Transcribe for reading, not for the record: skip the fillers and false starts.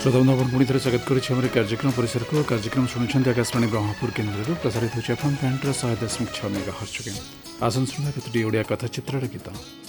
श्रोता पुणी थे स्वागत कर कार्यक्रम परिसर को कार्यक्रम शुणुंट आकाशवाणी ब्रह्मपुर केन्द्र प्रसारित होFM 100.6 मेगाहर्ट्ज। आसन शुणा कतोटी ओडिया कथाचित्र गीत।